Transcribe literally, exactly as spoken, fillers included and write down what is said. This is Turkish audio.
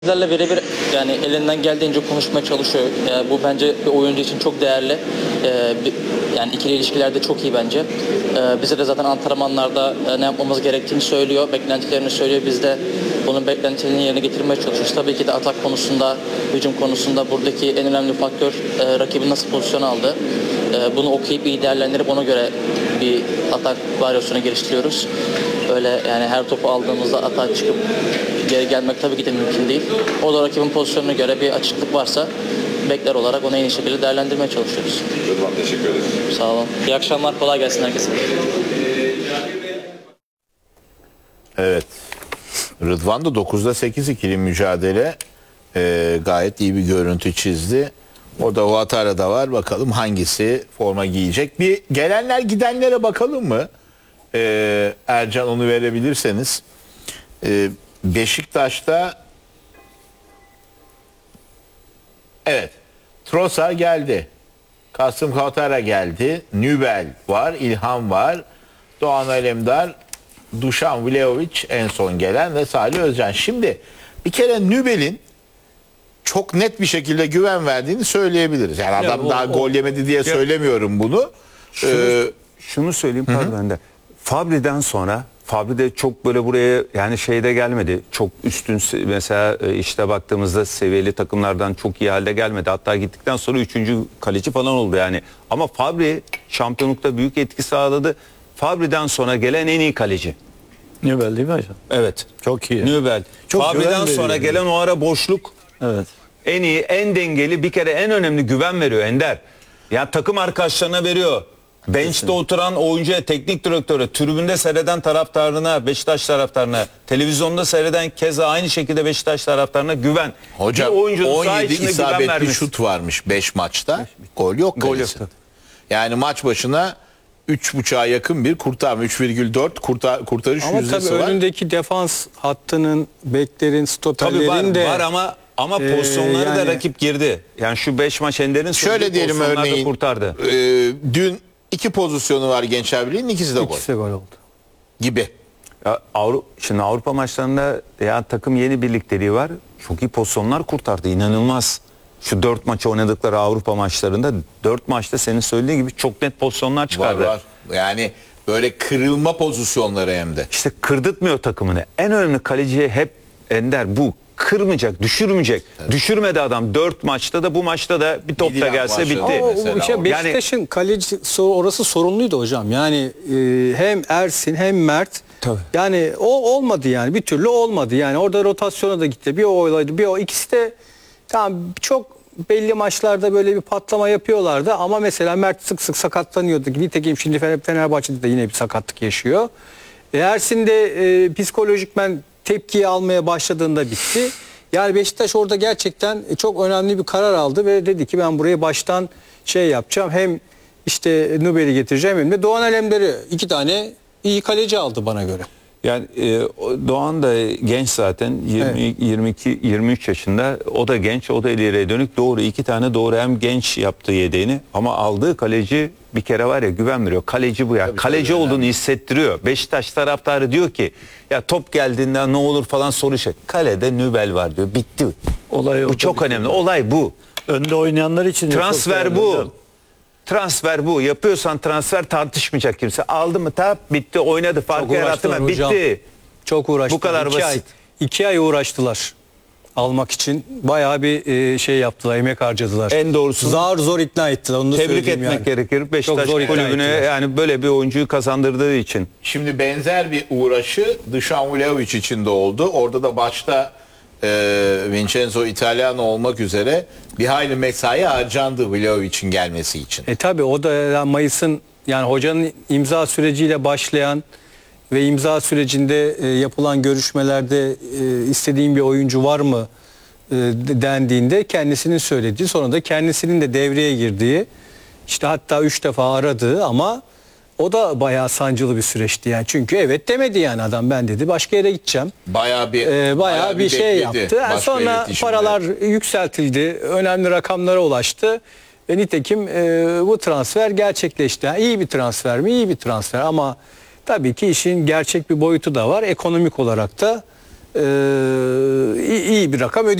Bizlerle birebir yani elinden geldiğince konuşmaya çalışıyor. Yani bu bence bir oyuncu için çok değerli. Ee, bir, yani ikili ilişkilerde çok iyi bence. Ee, bize de zaten antrenmanlarda e, ne yapmamız gerektiğini söylüyor, beklentilerini söylüyor. Biz de bunun beklentilerini yerine getirmeye çalışıyoruz. Tabii ki de atak konusunda, hücum konusunda buradaki en önemli faktör e, rakibin nasıl pozisyon aldığı. E, bunu okuyup iyi değerlendirip ona göre bir atak varyasyonu geliştiriyoruz. Öyle yani her topu aldığımızda atağa çıkıp geri gelmek tabii ki de mümkün değil. O da rakibin pozisyonuna göre bir açıklık varsa bekler olarak onu en iyi şekilde değerlendirmeye çalışıyoruz. Rıdvan teşekkür ederim. Sağ olun. İyi akşamlar, kolay gelsin herkese. Evet. Rıdvan da dokuzda sekiz ikili mücadele e, gayet iyi bir görüntü çizdi. Orada Ouattara da var. Bakalım hangisi forma giyecek. Bir gelenler gidenlere bakalım mı? E, Ercan onu verebilirseniz. E, Beşiktaş'ta evet Trossard geldi. Kasım Ouattara geldi. Nübel var. İlhan var. Doğan Alemdar, Dušan Vlahović en son gelen ve Salih Özcan. Şimdi bir kere Nübel'in çok net bir şekilde güven verdiğini söyleyebiliriz. Yani adam Yani o, daha o, gol yemedi diye ya, söylemiyorum bunu. Şunu, Ee, şunu söyleyeyim pardon de. Fabri'den sonra Fabri de çok böyle buraya yani şeyde gelmedi. Çok üstün se- mesela e, işte baktığımızda seviyeli takımlardan çok iyi halde gelmedi. Hatta gittikten sonra üçüncü kaleci falan oldu yani. Ama Fabri şampiyonlukta büyük etki sağladı. Fabri'den sonra gelen en iyi kaleci. Nübel değil mi hocam? Evet. Çok iyi. Nübel. Çok Fabri'den güven veriyor. sonra gelen o ara boşluk Evet. en iyi, en dengeli, bir kere en önemli güven veriyor Ender. Ya takım arkadaşlarına veriyor. Bench'te oturan oyuncuya, teknik direktöre, tribünde seyreden taraftarına, Beşiktaş taraftarına, televizyonda seyreden keza aynı şekilde Beşiktaş taraftarına güven. hocam Bir oyuncunun saha on yedi içinde güven isabetli vermesi. şut varmış beş maçta. Gol yok Gol kalesi. yok. Yani maç başına üç buçuğa yakın bir kurtarma. üç virgül dört kurtar, kurtarış Ama yüzdesi tabii var. önündeki defans hattının, beklerin, Tabii stoperlerin var, de var ama ama Ee, pozisyonları da yani- rakip girdi. Yani şu beş maç Ender'in Şöyle diyelim pozisyonlarda örneğin. kurtardı. e, dün iki pozisyonu var Gençler Birliği'nin, ikisi de gol ikisi de gol oldu. gibi. Ya Avrupa, şimdi Avrupa maçlarında ya takım yeni birlikteliği var. Çok iyi pozisyonlar kurtardı. İnanılmaz. Şu dört maç oynadıkları Avrupa maçlarında dört maçta senin söylediğin gibi çok net pozisyonlar Var çıkardı. var. Yani böyle kırılma pozisyonları hem de. İşte kırdırtmıyor takımını. En önemli kaleciye hep Ender bu. Kırmayacak, düşürmeyecek. Düşürmedi adam. Dört maçta da bu maçta da bir top da Gidilen gelse maçta. bitti. Ama o, mesela o şey o. Beşiktaş'ın kaleci so- orası sorunluydu hocam. Yani e, hem Ersin hem Mert. Tabii. Yani o olmadı yani. Bir türlü olmadı. Yani orada rotasyona da gitti. Bir o olaydı, bir o. İkisi de tamam çok belli maçlarda böyle bir patlama yapıyorlardı ama mesela Mert sık sık sakatlanıyordu. Nitekim şimdi Fener- Fenerbahçe'de de yine bir sakatlık yaşıyor. E, Ersin de e, psikolojikmen tepkiyi almaya başladığında bitti. Yani Beşiktaş orada gerçekten çok önemli bir karar aldı ve dedi ki ben buraya baştan şey yapacağım. Hem işte Nubel'i getireceğim hem de Doğan Alemdar'ı, iki tane iyi kaleci aldı bana göre. Yani e, o- Doğan da genç zaten yirmi, yirmi iki yirmi üç yaşında, o da genç, o da ileriye dönük, doğru iki tane doğru, hem genç yaptığı yedeğini ama aldığı kaleci bir kere var ya güven veriyor. Kaleci bu ya. Tabii, kaleci tabii, olduğunu önemli. hissettiriyor. Beşiktaş taraftarı diyor ki ya top geldiğinde ne olur falan soru şey. Kalede Nübel var diyor. Bitti. Olay Bu orada çok bitti. önemli. Olay bu. Önde oynayanlar için de çok Transfer değerli bu. hocam. Transfer bu. Yapıyorsan transfer tartışmayacak kimse. Aldı mı tap bitti, oynadı, farkı yarattı mı uğraştılar hocam. bitti. Çok uğraştılar. Bu kadar iki basit. Ay, iki ay uğraştılar almak için. Bayağı bir e, şey yaptılar, emek harcadılar. En doğrusu- Zar zor ikna ettiler. Onu da Tebrik söyleyeyim etmek yani. gerekir. Beşiktaş zor ikna kulübüne ettiler. yani böyle bir oyuncuyu kazandırdığı için. Şimdi benzer bir uğraşı Dušan Vlahović için de oldu. Orada da başta e, Vincenzo Italiano olmak üzere bir hayli mesai harcandı Vlahović'in gelmesi için. E tabi o da yani Mayıs'ın yani hocanın imza süreciyle başlayan ve imza sürecinde e, yapılan görüşmelerde e, istediğim bir oyuncu var mı e, dendiğinde kendisinin söylediği, sonra da kendisinin de devreye girdiği, işte hatta üç defa aradığı ama o da bayağı sancılı bir süreçti yani. Çünkü evet demedi yani adam, ben dedi başka yere gideceğim. Bayağı bir Ee, bayağı bir şey bekledi yaptı. Yani başka sonra iletişimde. paralar yükseltildi. Önemli rakamlara ulaştı. Ve nitekim e, bu transfer gerçekleşti. Yani iyi bir transfer mi? İyi bir transfer ama tabii ki işin gerçek bir boyutu da var. Ekonomik olarak da e, iyi, iyi bir rakam ödeyecek.